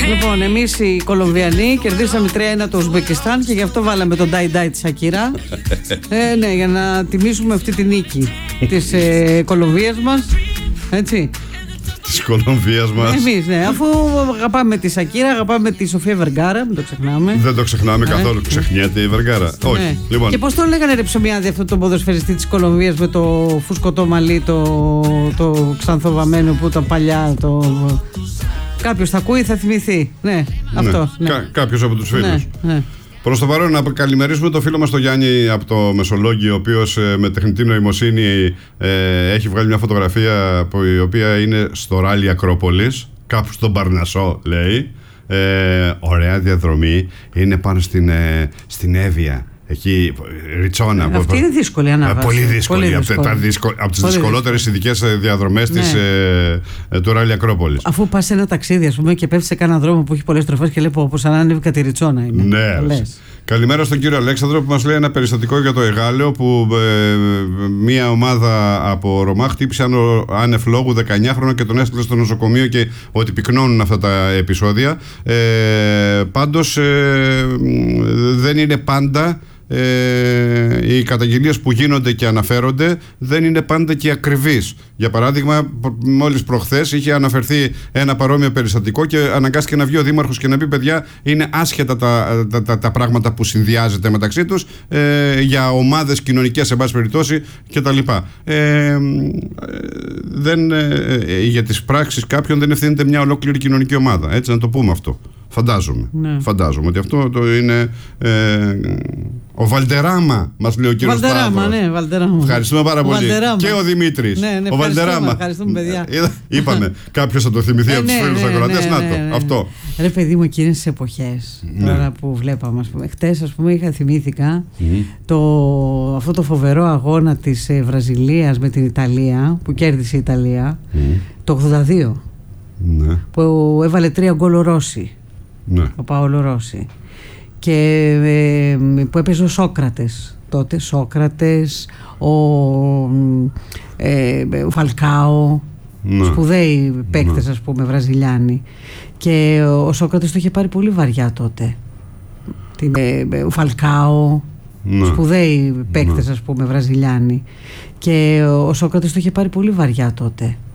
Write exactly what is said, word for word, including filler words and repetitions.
Λοιπόν, εμείς οι Κολομβιανοί κερδίσαμε τρία ένα το Ουσμπεκιστάν και γι' αυτό βάλαμε τον Ντάι Ντάι της Σακίρα. ε, ναι, για να τιμήσουμε αυτή τη νίκη της ε, Κολομβίας μας. Έτσι. Της Κολομβίας μας. Εμείς, ναι, αφού αγαπάμε τη Σακίρα, αγαπάμε τη Σοφία Βεργάρα, μην το ξεχνάμε. Δεν το ξεχνάμε ε, καθόλου. Ε. Ξεχνιέται η Βεργάρα. Ναι. Όχι. Λοιπόν. Και πώς το λέγανε ρε Ψωμιάδη αυτό τον ποδοσφαιριστή της Κολομβίας με το φουσκωτό μαλλί, το, το ξανθοβαμένο που ήταν παλιά. Το... Κάποιος θα ακούει, θα θυμηθεί. Ναι, ναι. αυτό. Ναι. Κα, κάποιος από τους φίλους. Ναι, ναι. Προς το παρόν, να καλημερίσουμε το φίλο μας τον Γιάννη από το Μεσολόγγι, ο οποίος ε, με τεχνητή νοημοσύνη ε, έχει βγάλει μια φωτογραφία που, η οποία είναι στο ράλι Ακρόπολης, κάπου στον Παρνασσό, λέει. Ε, ωραία διαδρομή. Είναι πάνω στην, ε, στην Εύβοια. Εκεί, Ριτσόνα. Αυτή από, είναι δύσκολη ανάβαση. Πολύ δύσκολη. Πολύ δύσκολη. Από, δύσκολη. από τις δυσκολότερες ειδικές διαδρομές ναι. της, ε, ε, του ράλι Ακρόπολης. Αφού πας σε ένα ταξίδι, ας πούμε, και πέφτεις σε κάνα δρόμο που έχει πολλές στροφές και λέει πως ανέβηκα τη Ριτσόνα. Είναι. Ναι. Καλημέρα στον κύριο Αλέξανδρο που μας λέει ένα περιστατικό για το Εγάλεο που ε, μια ομάδα από Ρωμά χτύπησε άνευ λόγου δεκαεννιάχρονο και τον έστειλε στο νοσοκομείο και ότι πυκνώνουν αυτά τα επεισόδια. Ε, πάντως ε, δεν είναι πάντα Ε, οι καταγγελίες που γίνονται και αναφέρονται δεν είναι πάντα και ακριβείς. Για παράδειγμα, μόλις προχθές είχε αναφερθεί ένα παρόμοιο περιστατικό και αναγκάστηκε να βγει ο δήμαρχος και να πει: παιδιά, είναι άσχετα τα, τα, τα, τα πράγματα που συνδυάζεται μεταξύ τους ε, για ομάδες κοινωνικές, σε πάση περιπτώσει κτλ. Ε, δεν, ε, για τις πράξεις κάποιων δεν ευθύνεται μια ολόκληρη κοινωνική ομάδα. Έτσι, να το πούμε αυτό. Φαντάζομαι. Ναι. Φαντάζομαι ότι αυτό το είναι. Ε, ο Βαλτεράμα, μας λέει ο κύριος Παύλος. Ναι, Βαλτεράμα. Ευχαριστούμε πάρα πολύ. Βαλτεράμα. Και ο Δημήτρης. Ναι, ναι, ο Βαλτεράμα. Ευχαριστούμε, παιδιά. Είπαμε, κάποιος θα το θυμηθεί από τους ναι, φίλους ναι, ακροατές. ναι, Να ναι, το. ναι. Αυτό. Ρε παιδί μου, εκείνες τις εποχές ναι. τώρα που βλέπαμε, ας πούμε. Χτες, ας πούμε, είχα θυμήθηκα mm. το, αυτό το φοβερό αγώνα της ε, Βραζιλίας με την Ιταλία, που κέρδισε η Ιταλία mm. το ογδόντα δύο. Ναι. Που έβαλε τρία γκολ ο Ρώση. Ναι. Ο Παόλο Ρώση. Και ε, που έπαιζε ο Σόκρατες τότε, Σόκρατες, ο, ε, ο Φαλκάο, ναι. σπουδαίοι παίκτες, ναι. ας πούμε, Βραζιλιάνοι. Και ο Σόκρατες το είχε πάρει πολύ βαριά τότε. Την, ε, ο Φαλκάο, ναι. σπουδαίοι παίκτες, ναι. ας πούμε, Βραζιλιάνοι. Και ο Σόκρατες το είχε πάρει πολύ βαριά τότε.